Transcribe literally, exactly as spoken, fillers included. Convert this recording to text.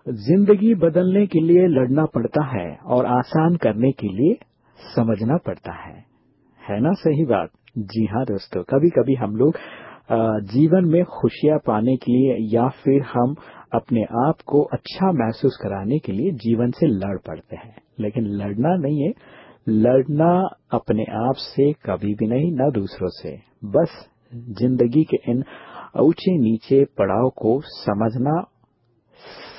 जिंदगी बदलने के लिए लड़ना पड़ता है और आसान करने के लिए समझना पड़ता है है ना सही बात। जी हाँ दोस्तों, कभी कभी हम लोग अ, जीवन में खुशियां पाने के लिए या फिर हम अपने आप को अच्छा महसूस कराने के लिए जीवन से लड़ पड़ते हैं, लेकिन लड़ना नहीं है, लड़ना अपने आप से कभी भी नहीं, ना दूसरों से। बस जिंदगी के इन ऊंचे नीचे पड़ाव को समझना